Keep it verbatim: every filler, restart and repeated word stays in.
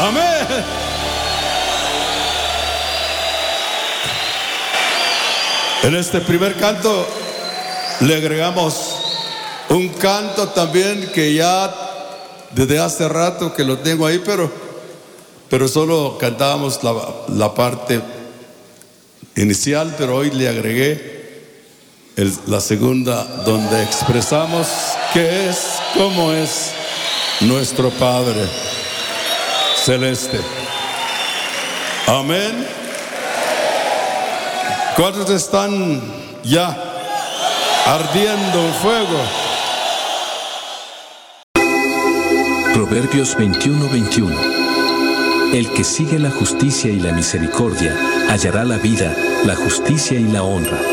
Amén. En este primer canto le agregamos un canto también que ya desde hace rato que lo tengo ahí, pero, pero solo cantábamos la, la parte inicial, pero hoy le agregué el, la segunda, donde expresamos qué es, cómo es nuestro Padre Celeste. Amén. ¿Cuántos están ya ardiendo en fuego? Proverbios veintiuno, veintiuno. El que sigue la justicia y la misericordia hallará la vida, la justicia y la honra.